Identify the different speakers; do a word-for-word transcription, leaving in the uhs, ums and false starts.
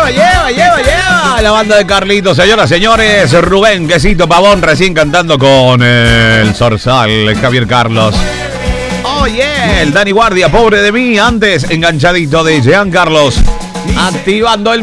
Speaker 1: lleva, lleva, lleva, lleva. La banda de Carlitos, señoras, señores. Rubén, Quesito, Pavón, recién cantando con el Zorzal, Javier Carlos. Oye, el Dani Guardia, pobre de mí. Antes, enganchadito de Jean Carlos. Activando el